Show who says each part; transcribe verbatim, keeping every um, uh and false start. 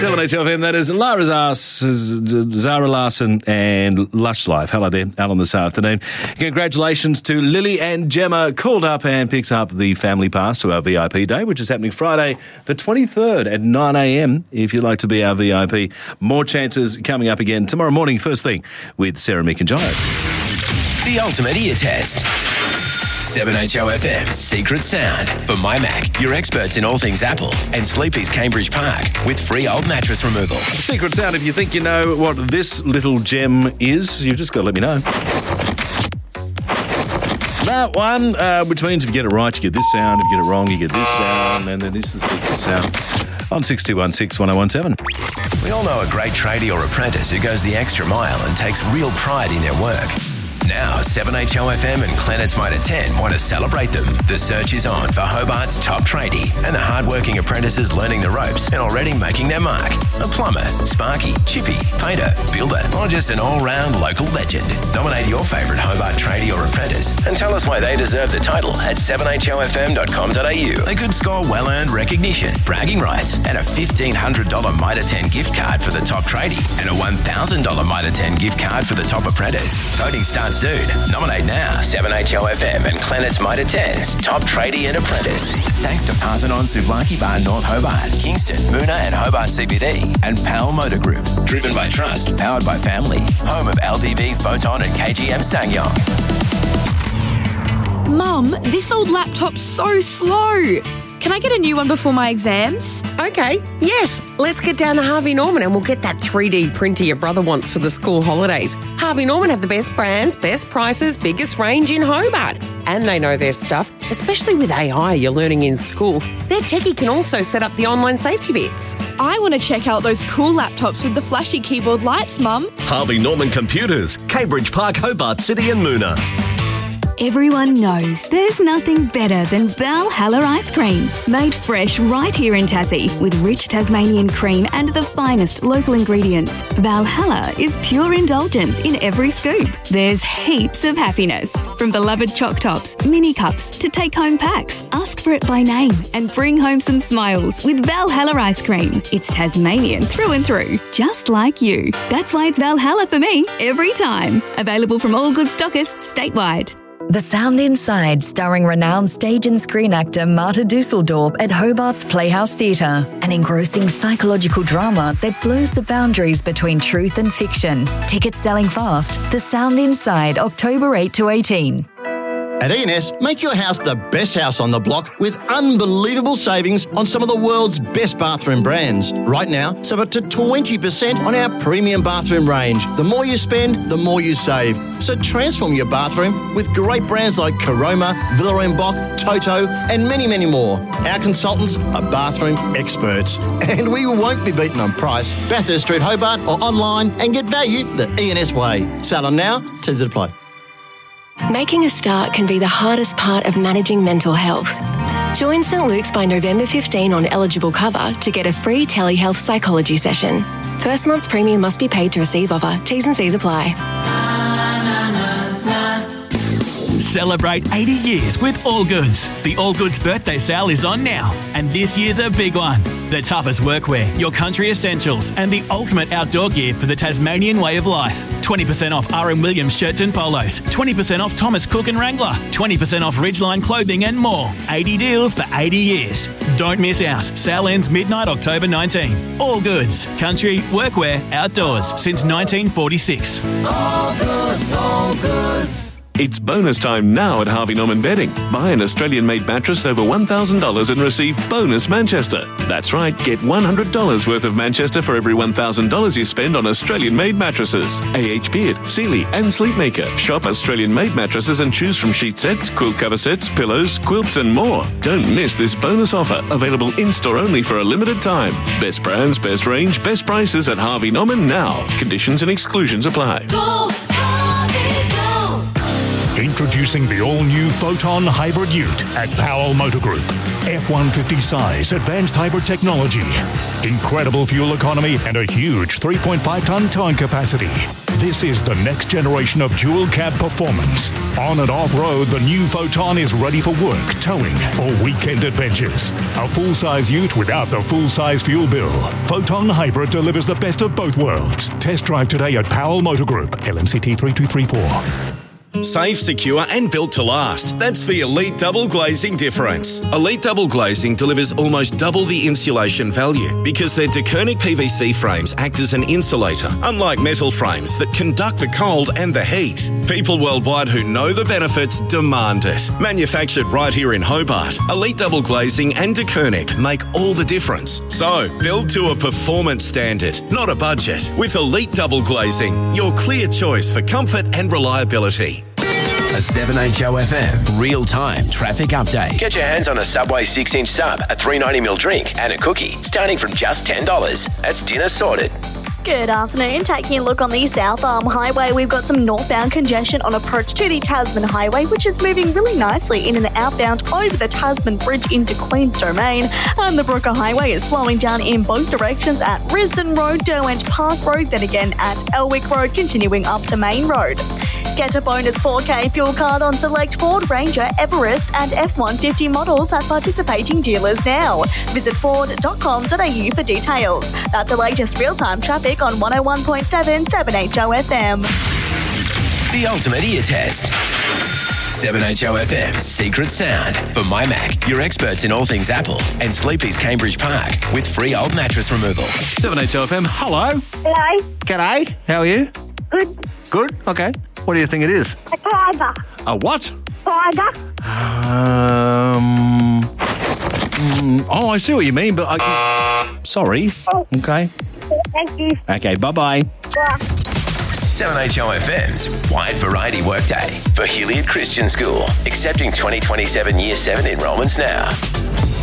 Speaker 1: seven H F M, that is Lara Zars, Zara Larson and Lush Life. Hello there, Alan, this afternoon. Congratulations to Lily and Gemma, called up and picked up the family pass to our V I P day, which is happening Friday the twenty-third at nine a.m. if you'd like to be our V I P. More chances coming up again tomorrow morning, first thing, with Sarah, Mick and Giles.
Speaker 2: The ultimate ear test. seven H O F M Secret Sound for My Mac, your experts in all things Apple, and Sleepy's Cambridge Park with free old mattress removal.
Speaker 1: Secret Sound, if you think you know what this little gem is, you've just got to let me know. That one, uh, which means if you get it right, you get this sound. If you get it wrong, you get this sound. And then this is the secret sound on six two one six, one oh one seven.
Speaker 2: We all know a great tradie or apprentice who goes the extra mile and takes real pride in their work. Now, seven H O F M and Planet's Mitre ten want to celebrate them. The search is on for Hobart's top tradie and the hardworking apprentices learning the ropes and already making their mark. A plumber, sparky, chippy, painter, builder, or just an all-round local legend. Nominate your favourite Hobart tradie or apprentice and tell us why they deserve the title at seven h o f m dot com dot a u. They could score well-earned recognition, bragging rights, and a fifteen hundred dollars Mitre ten gift card for the top tradie and a one thousand dollars Mitre ten gift card for the top apprentice. Voting starts soon. Nominate now. seven H O F M and Planet's Mitre ten's top tradie and apprentice. Thanks to Parthenon Souvlaki Bar North Hobart, Kingston, Moona and Hobart C B D, and Powell Motor Group. Driven by trust, powered by family. Home of L D V, Photon and K G M Sangyong.
Speaker 3: Mum, this old laptop's so slow. Can I get a new one before my exams?
Speaker 4: Okay, yes. Let's get down to Harvey Norman and we'll get that three D printer your brother wants for the school holidays. Harvey Norman have the best brands, best prices, biggest range in Hobart. And they know their stuff, especially with A I you're learning in school. Their techie can also set up the online safety bits.
Speaker 3: I want to check out those cool laptops with the flashy keyboard lights, Mum.
Speaker 5: Harvey Norman Computers, Cambridge Park, Hobart City and Moona.
Speaker 6: Everyone knows there's nothing better than Valhalla ice cream. Made fresh right here in Tassie with rich Tasmanian cream and the finest local ingredients. Valhalla is pure indulgence in every scoop. There's heaps of happiness. From beloved choc tops, mini cups to take-home packs. Ask for it by name and bring home some smiles with Valhalla ice cream. It's Tasmanian through and through, just like you. That's why it's Valhalla for me every time. Available from all good stockists statewide.
Speaker 7: The Sound Inside, starring renowned stage and screen actor Marta Dusseldorp at Hobart's Playhouse Theatre. An engrossing psychological drama that blurs the boundaries between truth and fiction. Tickets selling fast. The Sound Inside, October eighth to eighteen.
Speaker 8: At E N S, make your house the best house on the block with unbelievable savings on some of the world's best bathroom brands. Right now, save up to twenty percent on our premium bathroom range. The more you spend, the more you save. So transform your bathroom with great brands like Caroma, Villa and Boch, Toto, and many, many more. Our consultants are bathroom experts, and we won't be beaten on price. Bathurst Street, Hobart, or online and get value the E N S way. Sale on now, terms apply.
Speaker 9: Making a start can be the hardest part of managing mental health. Join St Luke's by November fifteenth on eligible cover to get a free telehealth psychology session. First month's premium must be paid to receive offer. T's and C's apply.
Speaker 10: Celebrate eighty years with All Goods. The All Goods birthday sale is on now, and this year's a big one. The toughest workwear, your country essentials, and the ultimate outdoor gear for the Tasmanian way of life. twenty percent off R M Williams shirts and polos, twenty percent off Thomas Cook and Wrangler, twenty percent off Ridgeline clothing and more. eighty deals for eighty years. Don't miss out. Sale ends midnight October nineteenth. All Goods. Country, workwear, outdoors since nineteen forty-six.
Speaker 11: All Goods, All Goods.
Speaker 5: It's bonus time now at Harvey Norman Bedding. Buy an Australian-made mattress over one thousand dollars and receive bonus Manchester. That's right, get one hundred dollars worth of Manchester for every one thousand dollars you spend on Australian-made mattresses. A H Beard, Sealy and Sleepmaker. Shop Australian-made mattresses and choose from sheet sets, quilt cover sets, pillows, quilts and more. Don't miss this bonus offer, available in-store only for a limited time. Best brands, best range, best prices at Harvey Norman now. Conditions and exclusions apply.
Speaker 11: Go, Harvey, go.
Speaker 12: Introducing the all-new Photon Hybrid Ute at Powell Motor Group. F one fifty size, advanced hybrid technology. Incredible fuel economy and a huge three point five tonne towing capacity. This is the next generation of dual cab performance. On and off-road, the new Photon is ready for work, towing, or weekend adventures. A full-size ute without the full-size fuel bill. Photon Hybrid delivers the best of both worlds. Test drive today at Powell Motor Group, L M C T three two three four.
Speaker 13: Safe, secure and built to last. That's the Elite Double Glazing difference. Elite Double Glazing delivers almost double the insulation value because their DeKernick P V C frames act as an insulator, unlike metal frames that conduct the cold and the heat. People worldwide who know the benefits demand it. Manufactured right here in Hobart, Elite Double Glazing and DeKernick make all the difference. So, build to a performance standard, not a budget. With Elite Double Glazing, your clear choice for comfort and reliability.
Speaker 2: A seven H O F M real-time traffic update. Get your hands on a Subway six-inch sub, a three ninety ml drink and a cookie starting from just ten dollars. That's dinner sorted.
Speaker 14: Good afternoon. Taking a look on the South Arm Highway, we've got some northbound congestion on approach to the Tasman Highway, which is moving really nicely in and outbound over the Tasman Bridge into Queen's Domain. And the Brooker Highway is slowing down in both directions at Risdon Road, Derwent Park Road, then again at Elwick Road, continuing up to Main Road. Get a bonus four K fuel card on select Ford Ranger, Everest and F one fifty models at participating dealers now. Visit ford dot com dot a u for details. That's the latest real-time traffic on one oh one point seven seven H O F M.
Speaker 2: The ultimate ear test. seven H O F M Secret Sound for MyMac, your experts in all things Apple, and Sleepy's Cambridge Park with free old mattress removal.
Speaker 1: seven H O F M, hello.
Speaker 15: Hello.
Speaker 1: G'day, how are you?
Speaker 15: Good.
Speaker 1: Good? Okay. What do you think it is?
Speaker 15: A tiger.
Speaker 1: A what?
Speaker 15: Tiger.
Speaker 1: Um. mm, oh, I see what you mean, but I. Sorry.
Speaker 15: Oh.
Speaker 1: Okay.
Speaker 15: Thank you.
Speaker 1: Okay, bye-bye.
Speaker 15: Bye.
Speaker 2: seven H O F M's Wide Variety Workday for Hilliard Christian School, accepting twenty twenty-seven Year seven enrolments now.